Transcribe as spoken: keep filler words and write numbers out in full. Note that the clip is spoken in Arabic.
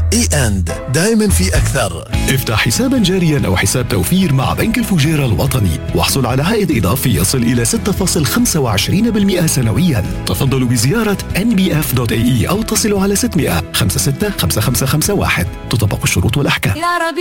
اي اند دائما في أكثر. افتح حسابا جاريا أو حساب توفير مع بنك الفجيرة الوطني واحصل على عائد إضافي يصل إلى ستة فاصلة خمسة وعشرين بالمئة سنويا. تفضلوا بزيارة إن بي إف دوت إي إي أو تصلوا على ستمائة خمسة ستة خمسة خمسة خمسة واحد. تطبق الشروط والأحكام.